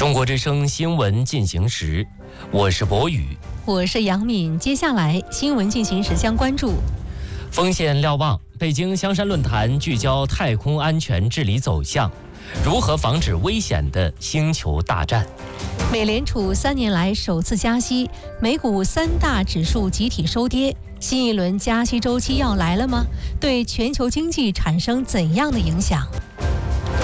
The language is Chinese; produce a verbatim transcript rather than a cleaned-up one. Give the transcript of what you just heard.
中国之声新闻进行时，我是博宇， 我是杨敏。接下来新闻进行时将关注： 风险瞭望，北京香山论坛聚焦太空安全治理走向，如何防止危险的星球大战。 美联储三年来首次加息，美股三大指数集体收跌，新一轮加息周期要来了吗？对全球经济产生怎样的影响？